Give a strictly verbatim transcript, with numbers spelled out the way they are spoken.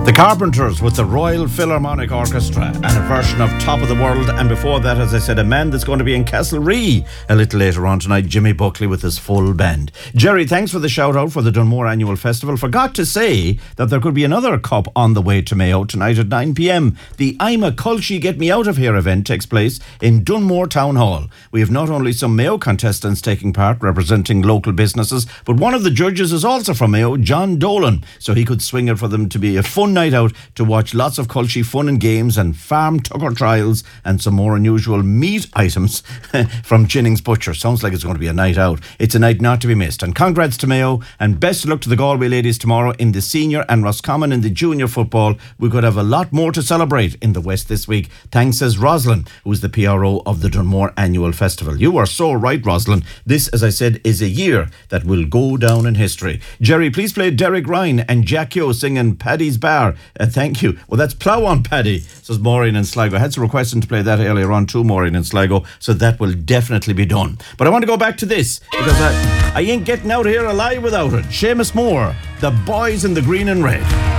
The Carpenters with the Royal Philharmonic Orchestra and a version of Top of the World, and before that, as I said, a man that's going to be in Castlerea a little later on tonight, Jimmy Buckley with his full band. Jerry, thanks for the shout out for the Dunmore Annual Festival. Forgot to say that there could be another cup on the way to Mayo tonight at nine p.m. The I'm a Culchie Get Me Out of Here event takes place in Dunmore Town Hall. We have not only some Mayo contestants taking part representing local businesses, but one of the judges is also from Mayo, John Dolan, so he could swing it for them to be a fun night out to watch lots of Culchie fun and games and farm tucker trials and some more unusual meat items from Jinnings Butcher. Sounds like it's going to be a night out. It's a night not to be missed. And congrats to Mayo, and best of luck to the Galway ladies tomorrow in the senior and Roscommon in the junior football. We could have a lot more to celebrate in the West this week. Thanks, says Rosalind, who's the P R O of the Dunmore Annual Festival. You are so right, Rosalind. This, as I said, is a year that will go down in history. Jerry, please play Derek Ryan and Jack Yo singing Paddy's Bar. Uh, thank you. Well, that's Plough on Paddy, says Maureen in Sligo. I had some requesting to play that earlier on too, Maureen in Sligo, so that will definitely be done. But I want to go back to this, because I, I ain't getting out of here alive without it. Seamus Moore, The Boys in the Green and Red.